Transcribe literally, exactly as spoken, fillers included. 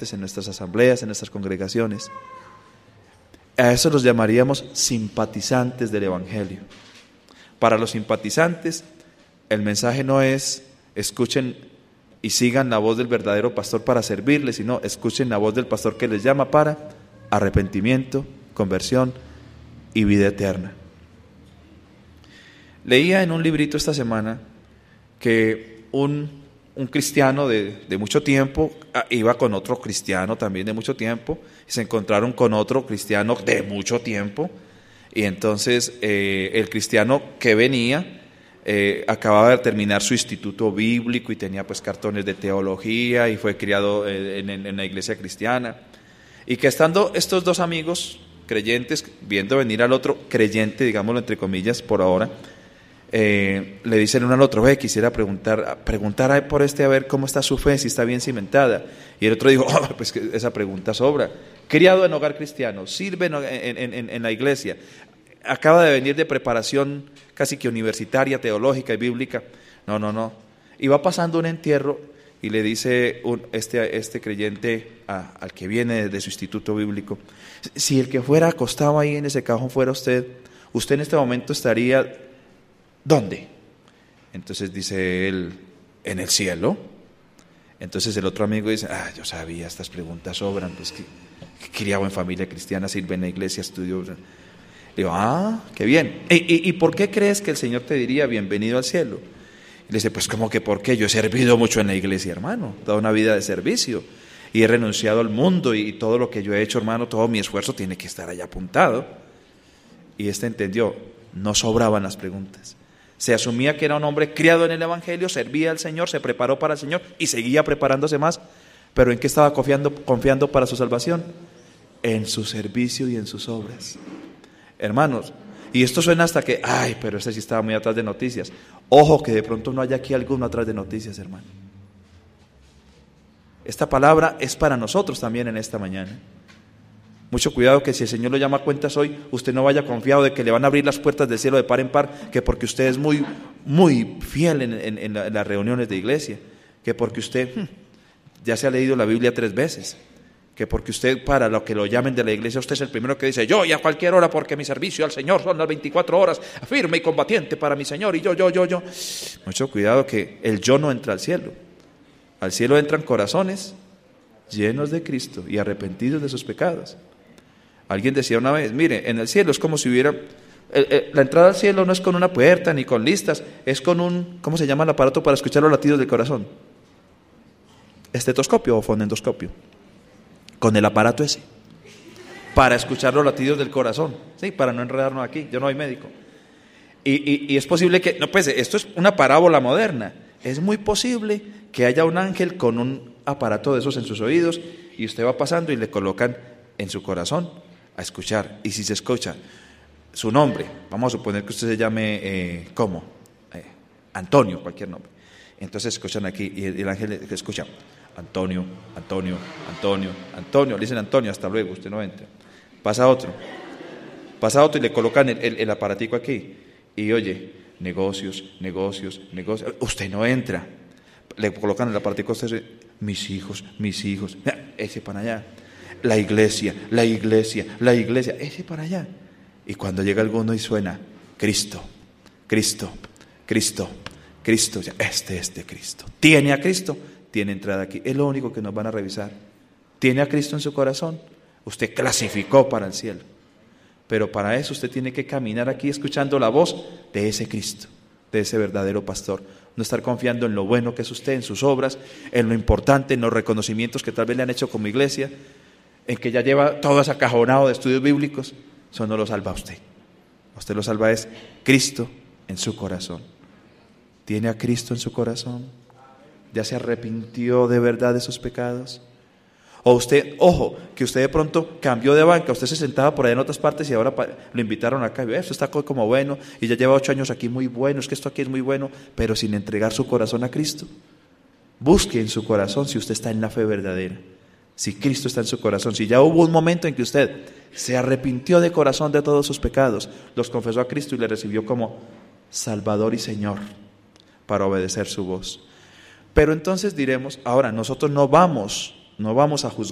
creyentes en nuestras asambleas, en nuestras congregaciones. A eso los llamaríamos simpatizantes del Evangelio. Para los simpatizantes, el mensaje no es escuchen y sigan la voz del verdadero pastor para servirles, sino escuchen la voz del pastor que les llama para arrepentimiento, conversión y vida eterna. Leía en un librito esta semana que un, un cristiano de, de mucho tiempo iba con otro cristiano también de mucho tiempo, y se encontraron con otro cristiano de mucho tiempo, y entonces eh, el cristiano que venía eh, acababa de terminar su instituto bíblico y tenía pues cartones de teología y fue criado eh, en, en, en la iglesia cristiana, y que estando estos dos amigos creyentes viendo venir al otro creyente, digámoslo entre comillas por ahora, Eh, le dicen uno al otro, ve, quisiera preguntar, preguntar por este a ver cómo está su fe, si está bien cimentada. Y el otro dijo, oh, pues que esa pregunta sobra. Criado en hogar cristiano, sirve en, en, en, en la iglesia, acaba de venir de preparación casi que universitaria, teológica y bíblica. No, no, no. Y va pasando un entierro y le dice un, este, este creyente a, al que viene de su instituto bíblico, si el que fuera acostado ahí en ese cajón fuera usted, usted en este momento estaría... ¿Dónde? Entonces dice él, en el cielo. Entonces el otro amigo dice, ah, yo sabía, estas preguntas sobran, pues que, que criado en familia cristiana, sirve en la iglesia, estudió. Le digo, ah, qué bien. ¿Y, y, ¿Y por qué crees que el Señor te diría bienvenido al cielo? Y le dice, pues ¿cómo que por qué? Yo he servido mucho en la iglesia, hermano, toda una vida de servicio, y he renunciado al mundo, y todo lo que yo he hecho, hermano, todo mi esfuerzo tiene que estar allá apuntado. Y este entendió, no sobraban las preguntas. Se asumía que era un hombre criado en el Evangelio, servía al Señor, se preparó para el Señor y seguía preparándose más. ¿Pero en qué estaba confiando, confiando para su salvación? En su servicio y en sus obras. Hermanos, y esto suena hasta que, ay, pero este sí estaba muy atrás de noticias. Ojo que de pronto no haya aquí alguno atrás de noticias, hermano. Esta palabra es para nosotros también en esta mañana. Mucho cuidado que si el Señor lo llama a cuentas hoy, usted no vaya confiado de que le van a abrir las puertas del cielo de par en par, que porque usted es muy, muy fiel en, en, en, la, en las reuniones de iglesia, que porque usted hmm, ya se ha leído la Biblia tres veces, que porque usted para lo que lo llamen de la iglesia, usted es el primero que dice, yo y a cualquier hora porque mi servicio al Señor son las veinticuatro horas, firme y combatiente para mi Señor, y yo, yo, yo, yo. Mucho cuidado que el yo no entra al cielo. Al cielo entran corazones llenos de Cristo y arrepentidos de sus pecados. Alguien decía una vez, mire, en el cielo es como si hubiera, eh, eh, la entrada al cielo no es con una puerta ni con listas, es con un, ¿cómo se llama el aparato para escuchar los latidos del corazón? ¿Estetoscopio o fonendoscopio? Con el aparato ese, para escuchar los latidos del corazón, sí, para no enredarnos aquí, yo no soy médico. Y, y, y es posible que, no, pues esto es una parábola moderna, es muy posible que haya un ángel con un aparato de esos en sus oídos y usted va pasando y le colocan en su corazón a escuchar, y si se escucha su nombre, vamos a suponer que usted se llame, eh, ¿cómo? Eh, Antonio, cualquier nombre, entonces escuchan aquí, y el, el ángel escucha, Antonio, Antonio, Antonio, Antonio, le dicen Antonio, hasta luego, usted no entra, pasa otro, pasa otro y le colocan el, el, el aparatico aquí, y oye, negocios, negocios, negocios, usted no entra, le colocan el aparatico, usted, mis hijos, mis hijos, ese para allá, la iglesia, la iglesia, la iglesia, ese para allá. Y cuando llega alguno y suena, Cristo, Cristo, Cristo, Cristo, este es de Cristo. ¿Tiene a Cristo? Tiene entrada aquí. Es lo único que nos van a revisar. ¿Tiene a Cristo en su corazón? Usted clasificó para el cielo. Pero para eso usted tiene que caminar aquí escuchando la voz de ese Cristo, de ese verdadero pastor. No estar confiando en lo bueno que es usted, en sus obras, en lo importante, en los reconocimientos que tal vez le han hecho como iglesia, en que ya lleva todo ese acajonado de estudios bíblicos. Eso no lo salva a usted. A usted lo salva es Cristo en su corazón. ¿Tiene a Cristo en su corazón? ¿Ya se arrepintió de verdad de sus pecados? O usted, ojo, que usted de pronto cambió de banca, usted se sentaba por allá en otras partes y ahora lo invitaron acá, y esto está como bueno, y ya lleva ocho años aquí muy bueno, es que esto aquí es muy bueno, pero sin entregar su corazón a Cristo. Busque en su corazón si usted está en la fe verdadera. Si Cristo está en su corazón, si ya hubo un momento en que usted se arrepintió de corazón de todos sus pecados, los confesó a Cristo y le recibió como Salvador y Señor para obedecer su voz. Pero entonces diremos, ahora nosotros no vamos, no vamos a juzgar